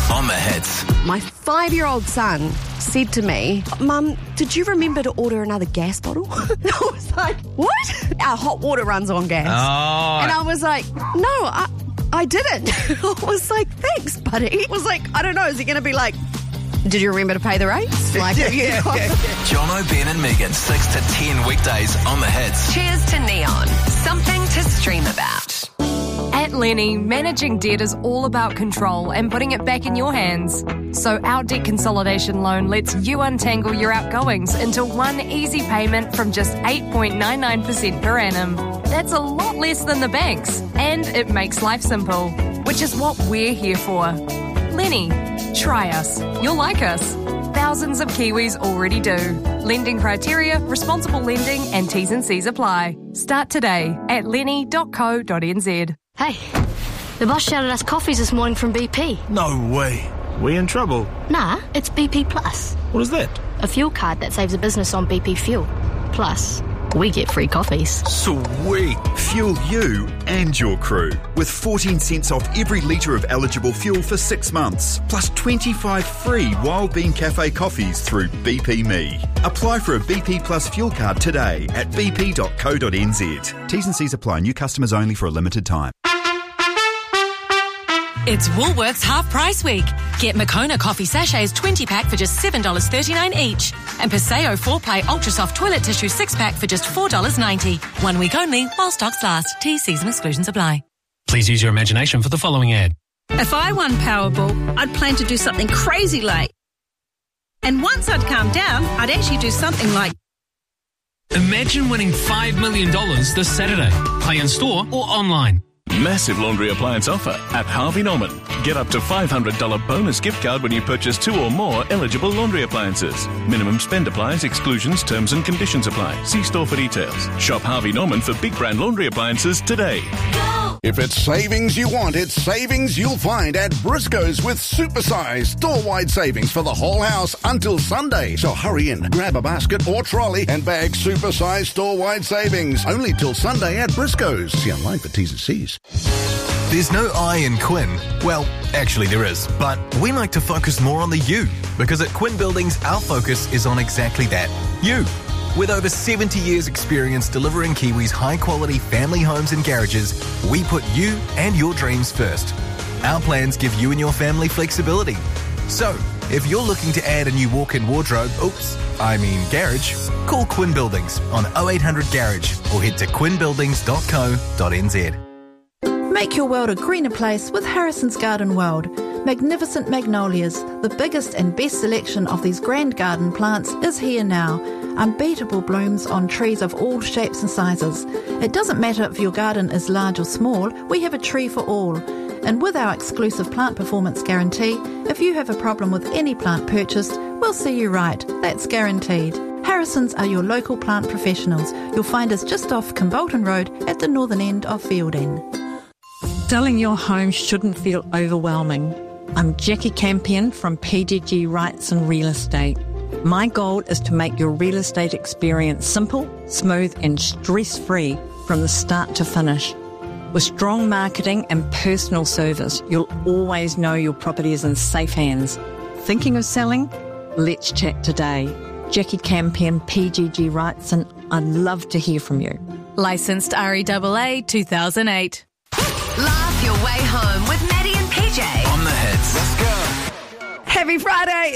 on the hits. My 5-year-old son said to me, Mum, did you remember to order another gas bottle? I was like, what? Our hot water runs on gas. Oh. And I was like, no, I didn't. I was like, thanks, buddy. I was like, I don't know, is he going to be like, did you remember to pay the rates? Like, Jono, Ben and Megan, 6 to 10 weekdays on the hits. Cheers to Neon. Something to stream about. At Lenny, managing debt is all about control and putting it back in your hands. So our debt consolidation loan lets you untangle your outgoings into one easy payment from just 8.99% per annum. That's a lot less than the banks, and it makes life simple, which is what we're here for. Lenny, try us. You'll like us. Thousands of Kiwis already do. Lending criteria, responsible lending and T's and C's apply. Start today at lenny.co.nz. Hey, the boss shouted us coffees this morning from BP. No way. We in trouble? Nah, it's BP Plus. What is that? A fuel card that saves a business on BP fuel. Plus, we get free coffees. Sweet. Fuel you and your crew with 14 cents off every litre of eligible fuel for 6 months. Plus 25 free Wild Bean Cafe coffees through BP Me. Apply for a BP Plus fuel card today at bp.co.nz. T's and C's apply. New customers only for a limited time. It's Woolworths Half Price Week. Get Moccona coffee sachets 20-pack for just $7.39 each. And Paseo 4-ply Ultra Soft Toilet Tissue 6-pack for just $4.90. 1 week only while stocks last. T's, C's and exclusions apply. Please use your imagination for the following ad. If I won Powerball, I'd plan to do something crazy like. And once I'd calmed down, I'd actually do something like. Imagine winning $5 million this Saturday. Play in store or online. Massive laundry appliance offer at Harvey Norman. Get up to $500 bonus gift card when you purchase 2 or more eligible laundry appliances. Minimum spend applies, exclusions, terms and conditions apply. See store for details. Shop Harvey Norman for big brand laundry appliances today. If it's savings you want, it's savings you'll find at Briscoe's with supersized store-wide savings for the whole house until Sunday. So hurry in, grab a basket or trolley and bag supersized store-wide savings. Only till Sunday at Briscoe's. See online for T's and C's. There's no I in Quinn. Well, actually there is, but we like to focus more on the you, because at Quinn Buildings, our focus is on exactly that, you. With over 70 years experience delivering Kiwis high-quality family homes and garages, we put you and your dreams first. Our plans give you and your family flexibility. So, if you're looking to add a new walk-in wardrobe, garage, call Quinn Buildings on 0800 Garage or head to quinnbuildings.co.nz. Make your world a greener place with Harrison's Garden World. Magnificent magnolias, the biggest and best selection of these grand garden plants is here now. Unbeatable blooms on trees of all shapes and sizes. It doesn't matter if your garden is large or small, we have a tree for all. And with our exclusive plant performance guarantee, if you have a problem with any plant purchased, we'll see you right. That's guaranteed. Harrison's are your local plant professionals. You'll find us just off Kimbolton Road at the northern end of Fielding. Selling your home shouldn't feel overwhelming. I'm Jackie Campion from PGG Wrightson Real Estate. My goal is to make your real estate experience simple, smooth and stress-free from the start to finish. With strong marketing and personal service, you'll always know your property is in safe hands. Thinking of selling? Let's chat today. Jackie Campion, PGG Wrightson. I'd love to hear from you. Licensed REAA 2008. Laugh your way home with Maddie and PJ. On the hits. Happy Friday.